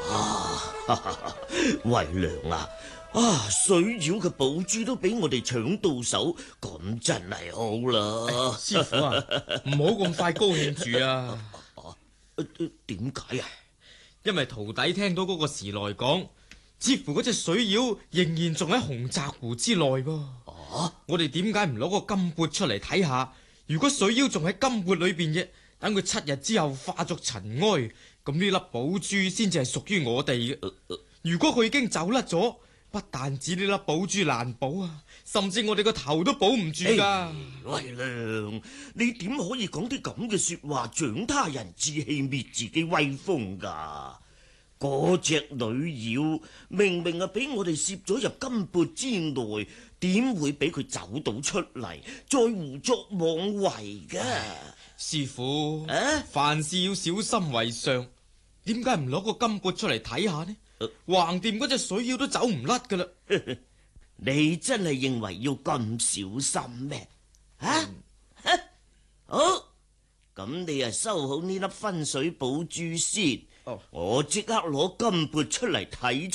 為娘啊，水妖嘅寶珠都俾我哋搶到手，咁真係好啦。 師傅啊，唔好咁快高興住啊！ 點解啊？ 因為徒弟聽到嗰個時來講，似乎嗰隻水妖仍然仲喺紅澤湖之內噃。我哋點解唔攞個金缽出嚟睇下？如果水妖仲喺金缽裏邊嘅，等佢7日之後化作塵埃，咁呢粒寶珠先至係屬於我哋嘅。如果佢已經走甩咗，不但止呢粒寶珠難保啊，甚至我哋個頭都保唔住噶。 為娘，你點可以講啲咁嘅說話，長他人志氣，滅自己威風噶？嗰隻女妖明明係俾我哋攝咗入金缽之內，點會俾佢走到出嚟，再胡作妄為噶？ 師傅，凡事要小心為上，點解唔攞個金缽出嚟睇下呢？橫掂嗰隻水妖都走唔甩噶啦！ 你真係認為要咁小心咩？好，咁你啊收好呢粒分水寶珠先。我即刻攞金缽出嚟睇。